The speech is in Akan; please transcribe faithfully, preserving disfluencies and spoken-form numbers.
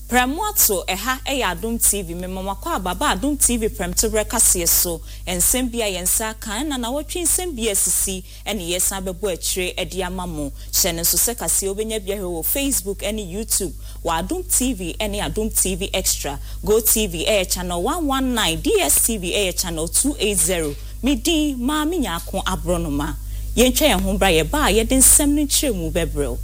Pramuato eha eya Adum T V me mama kwa baba Adum T V prem to breakfast so ensem bia yensa kan na na wotwe ensem bia sisi ene yesa bebo atire edi amamo hyene so se kase obenya bia he wo Facebook ene YouTube wa Adum T V ene Adum T V Extra Go T V air channel one one nine D S T V air channel two eighty midi ma me nyako abronoma yentwa ye ho bra ye ba ye den sem no kire mu bebrel